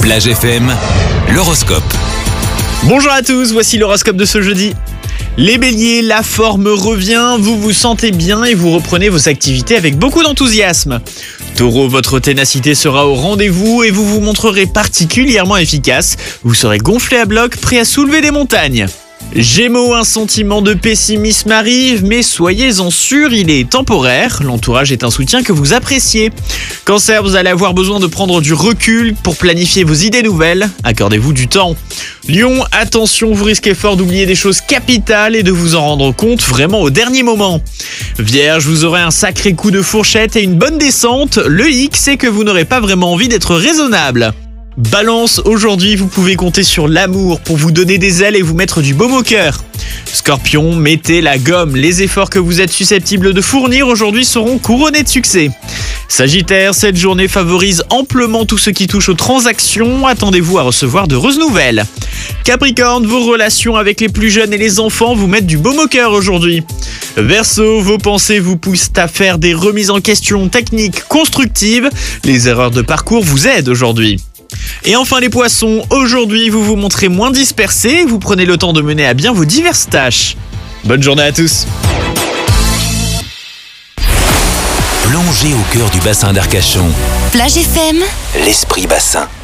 Plage FM, l'horoscope. Bonjour à tous, voici l'horoscope de ce jeudi. Les béliers, la forme revient, vous vous sentez bien et vous reprenez vos activités avec beaucoup d'enthousiasme. Taureau, votre ténacité sera au rendez-vous et vous vous montrerez particulièrement efficace. Vous serez gonflé à bloc, prêt à soulever des montagnes. Gémeaux, un sentiment de pessimisme arrive, mais soyez-en sûrs, il est temporaire. L'entourage est un soutien que vous appréciez. Cancer, vous allez avoir besoin de prendre du recul pour planifier vos idées nouvelles. Accordez-vous du temps. Lion, attention, vous risquez fort d'oublier des choses capitales et de vous en rendre compte vraiment au dernier moment. Vierge, vous aurez un sacré coup de fourchette et une bonne descente. Le hic, c'est que vous n'aurez pas vraiment envie d'être raisonnable. Balance, aujourd'hui vous pouvez compter sur l'amour pour vous donner des ailes et vous mettre du baume au cœur. Scorpion, mettez la gomme, les efforts que vous êtes susceptibles de fournir aujourd'hui seront couronnés de succès. Sagittaire, cette journée favorise amplement tout ce qui touche aux transactions, attendez-vous à recevoir d'heureuses nouvelles. Capricorne, vos relations avec les plus jeunes et les enfants vous mettent du baume au cœur aujourd'hui. Verseau, vos pensées vous poussent à faire des remises en question techniques constructives, les erreurs de parcours vous aident aujourd'hui. Et enfin les poissons, aujourd'hui vous vous montrez moins dispersés, vous prenez le temps de mener à bien vos diverses tâches. Bonne journée à tous. Plongez au cœur du bassin d'Arcachon. Plage FM, L'esprit bassin.